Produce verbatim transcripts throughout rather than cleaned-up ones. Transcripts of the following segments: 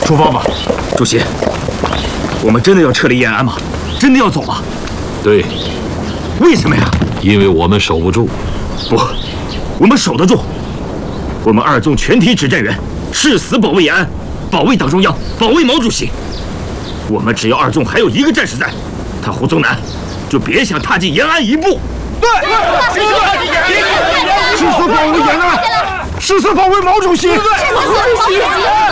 出发吧。 主席，我们真的要撤离延安吗？真的要走吗？ 对。 为什么呀？ 因为我们守不住。 不，我们守得住。我们二纵全体指战员誓死保卫延安，保卫党中央，保卫毛主席。我们只要二纵还有一个战士在，他胡宗南就别想踏进延安一步。 对，誓死保卫延安，誓死保卫毛主席。 誓死保卫毛主席！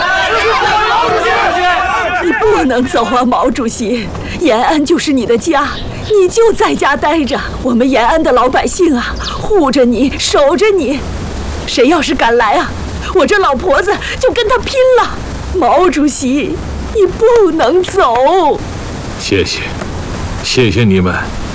你不能走啊，毛主席！延安就是你的家，你就在家待着。我们延安的老百姓啊，护着你，守着你。谁要是敢来啊，我这老婆子就跟他拼了。毛主席，你不能走。 谢谢，谢谢你们，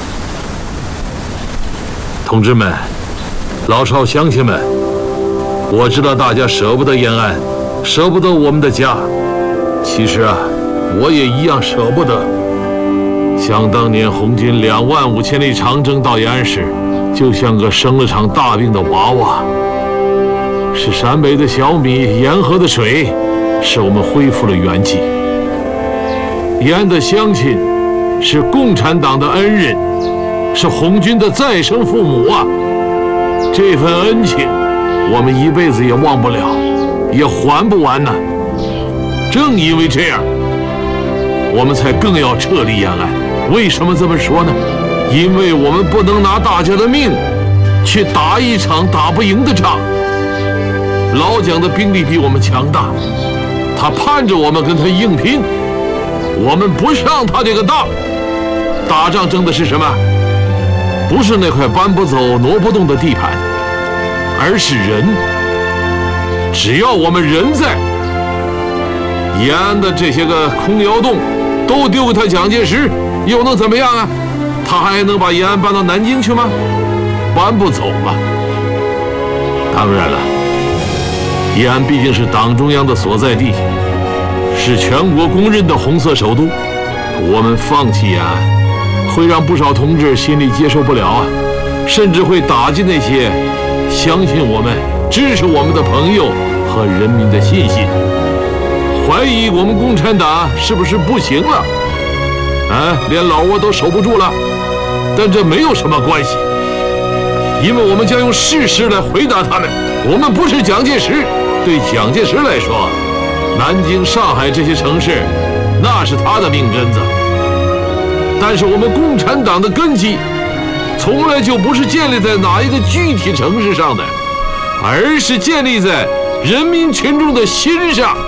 同志们，老少乡亲们。我知道大家舍不得延安，舍不得我们的家。其实啊，我也一样舍不得。想当年红军两万五千里长征到延安时，就像个生了场大病的娃娃。是陕北的小米，沿河的水，使我们恢复了元气。延安的乡亲，是共产党的恩人，是红军的再生父母啊！这份恩情，我们一辈子也忘不了，也还不完呢。正因为这样，我们才更要撤离延安。为什么这么说呢？因为我们不能拿大家的命去打一场打不赢的仗。老蒋的兵力比我们强大，他盼着我们跟他硬拼。我们不上他这个当。打仗争的是什么？不是那块搬不走、挪不动的地盘，而是人。只要我们人在，延安的这些个空窑洞都丢给他蒋介石，又能怎么样啊？他还能把延安搬到南京去吗？搬不走嘛。当然了，延安毕竟是党中央的所在地，是全国公认的红色首都。我们放弃延安，会让不少同志心里接受不了啊，甚至会打击那些相信我们、支持我们的朋友和人民的信心，怀疑我们共产党是不是不行了，啊，连老窝都守不住了。但这没有什么关系，因为我们将用事实来回答他们。我们不是蒋介石，对蒋介石来说，南京、上海这些城市，那是他的命根子。但是我们共产党的根基，从来就不是建立在哪一个具体城市上的，而是建立在人民群众的心上。